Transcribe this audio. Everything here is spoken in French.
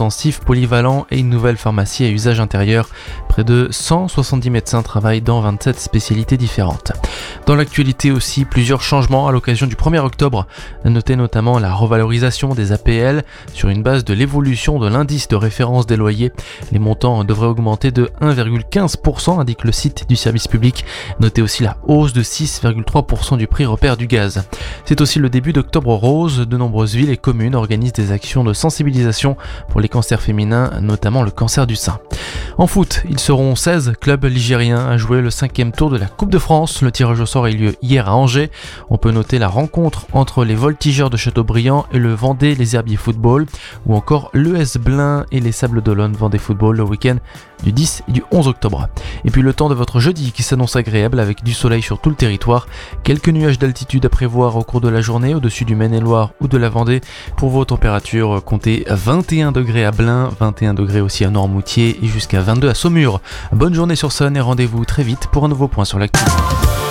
intensifs polyvalents et une nouvelle pharmacie à usage intérieur. Près de 170 médecins travaillent dans 27 spécialités différentes. Dans l'actualité aussi, plusieurs changements à l'occasion du 1er octobre. Notez notamment la revalorisation des APL sur une base de l'évolution de l'indice de référence des loyers. Les montants devraient augmenter de 1,15%, indique le site du service public. Notez aussi la hausse de 6,3% du prix repère du gaz. C'est aussi le début d'Octobre Rose. De nombreuses villes et communes organisent des actions de sensibilisation pour les cancers féminins, notamment le cancer du sein. En foot, ils seront 16 clubs ligériens à jouer le 5e tour de la Coupe de France. Le tirage au sort a eu lieu hier à Angers. On peut noter la rencontre entre les Voltigeurs de Châteaubriand et le Vendée Les Herbiers Football, ou encore l'ES Blain et les Sables d'Olonne Vendée Football le week-end du 10 et du 11 octobre. Et puis le temps de votre jeudi qui s'annonce agréable avec du soleil sur tout le territoire. Quelques nuages d'altitude à prévoir au cours de la journée au-dessus du Maine-et-Loire ou de la Vendée. Pour vos températures, comptez 21 degrés à Blain, 21 degrés aussi à Noirmoutier et jusqu'à 22 à Saumur. Bonne journée sur Sun et rendez-vous très vite pour un nouveau point sur l'actu.